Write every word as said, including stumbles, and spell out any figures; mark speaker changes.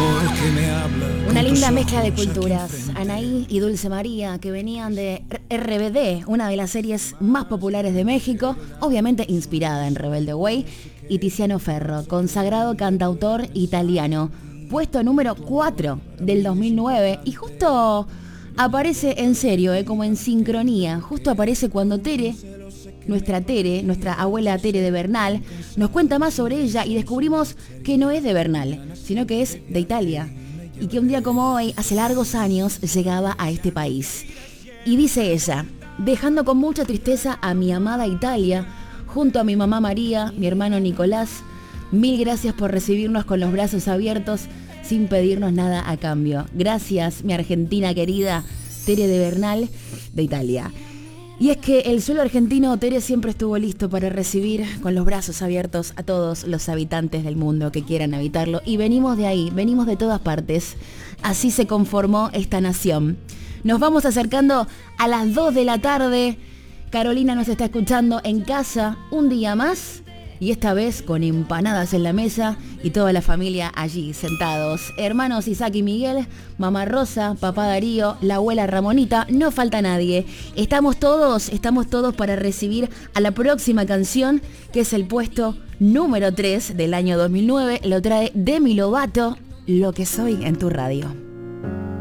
Speaker 1: Una linda mezcla de culturas. Anaí y Dulce María, que venían de R B D, una de las series más populares de México, obviamente inspirada en Rebelde Way, y Tiziano Ferro, consagrado cantautor italiano, puesto número cuatro del dos mil nueve, y justo aparece en serio, eh, como en sincronía, justo aparece cuando Tere, nuestra Tere, nuestra abuela Tere de Bernal, nos cuenta más sobre ella y descubrimos que no es de Bernal, sino que es de Italia, y que un día como hoy, hace largos años, llegaba a este país. Y dice ella: dejando con mucha tristeza a mi amada Italia, junto a mi mamá María, mi hermano Nicolás, mil gracias por recibirnos con los brazos abiertos, sin pedirnos nada a cambio. Gracias, mi Argentina querida, Tere de Bernal, de Italia. Y es que el suelo argentino, Tere, siempre estuvo listo para recibir con los brazos abiertos a todos los habitantes del mundo que quieran habitarlo. Y venimos de ahí, venimos de todas partes. Así se conformó esta nación. Nos vamos acercando a las dos de la tarde. Carolina nos está escuchando en casa un día más. Y esta vez con empanadas en la mesa y toda la familia allí sentados. Hermanos Isaac y Miguel, mamá Rosa, papá Darío, la abuela Ramonita, no falta nadie. Estamos todos, estamos todos para recibir a la próxima canción, que es el puesto número tres del año dos mil nueve. Lo trae Demi Lovato, Lo que soy en tu radio.